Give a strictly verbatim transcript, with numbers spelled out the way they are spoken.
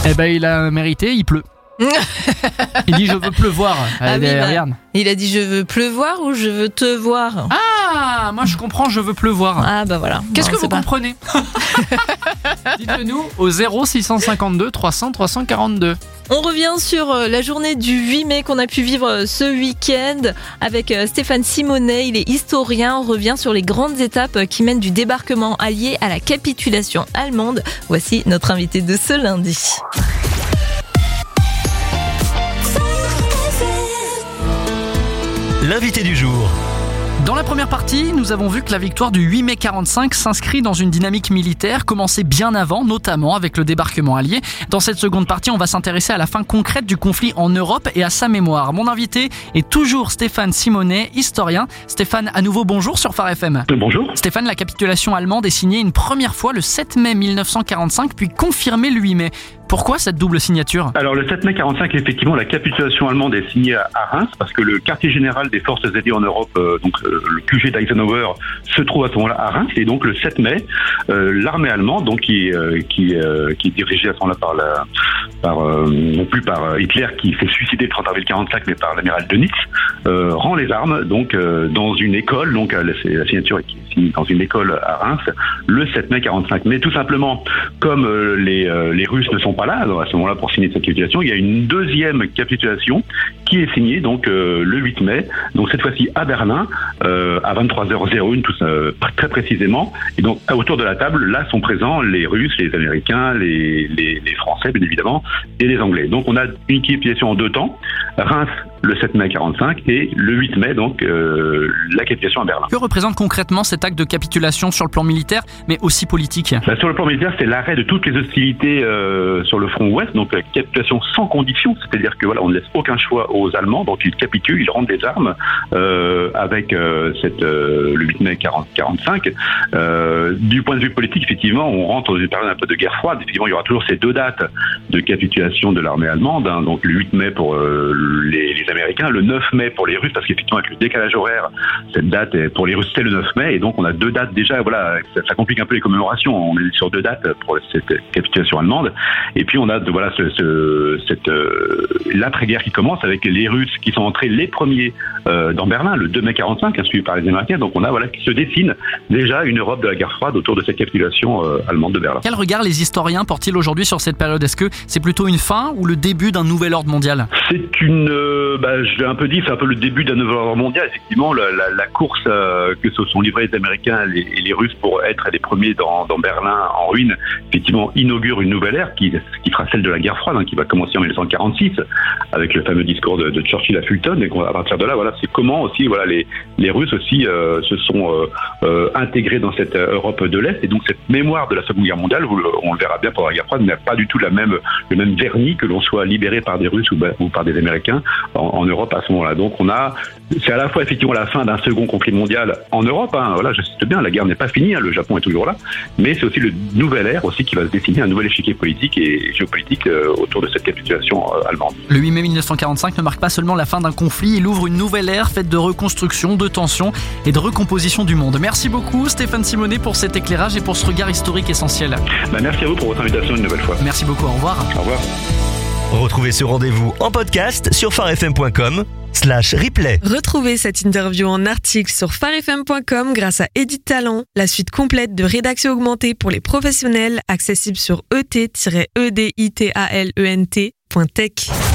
Eh ben il a mérité, il pleut. Il dit je veux pleuvoir. Ah oui, bah, regarde. Il a dit je veux pleuvoir ou je veux te voir. Ah, moi je comprends, je veux pleuvoir. Ah bah voilà. Qu'est-ce Non, que vous pas... comprenez? Dites-le nous au zéro six cent cinquante-deux trois cents trois cent quarante-deux. On revient sur la journée du huit mai qu'on a pu vivre ce week-end avec Stéphane Simonet. Il est historien. On revient sur les grandes étapes qui mènent du débarquement allié à la capitulation allemande. Voici notre invité de ce lundi. L'invité du jour. Dans la première partie, nous avons vu que la victoire du huit mai quarante-cinq s'inscrit dans une dynamique militaire commencée bien avant, notamment avec le débarquement allié. Dans cette seconde partie, on va s'intéresser à la fin concrète du conflit en Europe et à sa mémoire. Mon invité est toujours Stéphane Simonet, historien. Stéphane, à nouveau bonjour sur Phare F M. Bonjour. Stéphane, la capitulation allemande est signée une première fois le sept mai mille neuf cent quarante-cinq, puis confirmée le huit mai. Pourquoi cette double signature? Alors le sept mai quarante-cinq, effectivement, la capitulation allemande est signée à Reims parce que le quartier général des forces alliées en Europe, euh, donc euh, le Q G d'Eisenhower, se trouve à ce moment-là à Reims. Et donc le sept mai, euh, l'armée allemande, donc qui euh, qui euh, qui est dirigée à ce moment-là par la par euh, non plus par Hitler qui s'est suicidé le trente avril quarante-cinq, mais par l'amiral Dönitz, euh, rend les armes donc euh, dans une école. Donc la, la signature est signée dans une école à Reims le sept mai quarante-cinq. Mais tout simplement, comme euh, les euh, les Russes ne sont pas là à ce moment-là pour signer cette capitulation, il y a une deuxième capitulation qui est signée donc euh, le huit mai, donc cette fois-ci à Berlin euh, à vingt-trois heures un, tout ça, euh, très précisément. Et donc autour de la table, là sont présents les Russes, les Américains, les, les, les Français bien évidemment et les Anglais. Donc on a une capitulation en deux temps, Reims le sept mai quarante-cinq et le huit mai donc euh, la capitulation à Berlin. Que représente concrètement cet acte de capitulation sur le plan militaire mais aussi politique? Bah, sur le plan militaire, c'est l'arrêt de toutes les hostilités euh, sur le front ouest, donc la capitulation sans condition, c'est-à-dire que voilà, on ne laisse aucun choix aux Allemands, donc ils capitulent, ils rendent des armes euh, avec euh, cette euh, le huit mai quarante-cinq. Euh, du point de vue politique, effectivement, on rentre dans une période un peu de guerre froide. Effectivement, il y aura toujours ces deux dates de capitulation de l'armée allemande, hein, donc le huit mai pour euh, les, les Américains, le neuf mai pour les Russes, parce qu'effectivement avec le décalage horaire, cette date est, pour les Russes c'est le neuf mai, et donc on a deux dates déjà. Voilà, ça, ça complique un peu les commémorations. On est sur deux dates pour cette capitulation allemande, et puis on a de, voilà ce, ce, cette euh, l'après-guerre qui commence avec les Russes qui sont entrés les premiers euh, dans Berlin le deux mai quarante-cinq, hein, suivi par les Américains. Donc on a voilà qui se dessine déjà une Europe de la guerre froide autour de cette capitulation euh, allemande de Berlin. Quel regard les historiens portent-ils aujourd'hui sur cette période? Est-ce que c'est plutôt une fin ou le début d'un nouvel ordre mondial? C'est une, euh, bah, je l'ai un peu dit, c'est un peu le début d'un nouvel ordre mondial. Effectivement, la, la, la course euh, que se sont livrés les Américains et les, et les Russes pour être les premiers dans, dans Berlin en ruine, effectivement, inaugure une nouvelle ère qui, qui sera celle de la guerre froide, hein, qui va commencer en mille neuf cent quarante-six avec le fameux discours de, de Churchill à Fulton. Et à partir de là, voilà, c'est comment aussi, voilà, les, les Russes aussi euh, se sont euh, euh, intégrés dans cette Europe de l'Est. Et donc cette mémoire de la Seconde Guerre mondiale, vous, on le verra bien pour la guerre froide, n'a pas du tout la même, le même vernis que l'on soit libéré par des Russes ou, ou par des Américains en, en Europe à ce moment-là. Donc on a, c'est à la fois effectivement la fin d'un second conflit mondial en Europe. Hein, voilà, j'insiste bien, la guerre n'est pas finie, hein, le Japon est toujours là, mais c'est aussi le nouvel ère aussi qui va se dessiner, un nouvel échiquier politique et géopolitique euh, autour de cette capitulation euh, allemande. Le huit mai mille neuf cent quarante-cinq ne marque pas seulement la fin d'un conflit, il ouvre une nouvelle ère faite de reconstruction, de tension et de recomposition du monde. Merci beaucoup Stéphane Simonet pour cet éclairage et pour ce regard historique essentiel. Bah, merci à vous pour votre invitation une nouvelle fois. Merci beaucoup, au revoir. Au revoir. Retrouvez ce rendez-vous en podcast sur pharefm point com slash replay. Retrouvez cette interview en article sur pharefm point com grâce à Edit Talent, la suite complète de rédaction augmentée pour les professionnels, accessible sur e t tiret e d i t a l e n t point tech.